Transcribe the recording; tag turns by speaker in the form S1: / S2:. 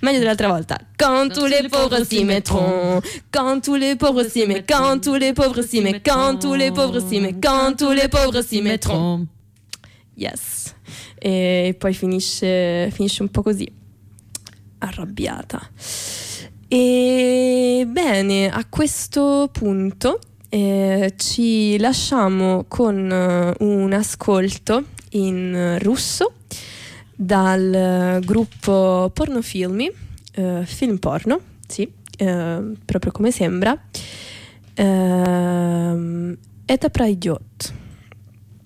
S1: Meglio dell'altra volta. Quand tous les pauvres s'y mettront, quand tous les pauvres s'y mettront, quand tous les pauvres s'y mettront, quand tous les pauvres s'y mettront, quand tous les pauvres s'y mettront. Yes. E poi finisce un po' così, arrabbiata. E bene, a questo punto ci lasciamo con un ascolto in russo dal gruppo Pornofilmi, film porno, sì, proprio come sembra. Это про идиот.